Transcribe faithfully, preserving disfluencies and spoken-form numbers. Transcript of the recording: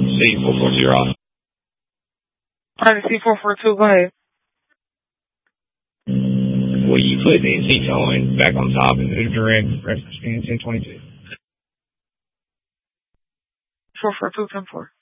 C four four zero. Alright, C four four two, go ahead. Well, you put the seats on back on top and the direct reference being ten twenty-two. four four two ten four.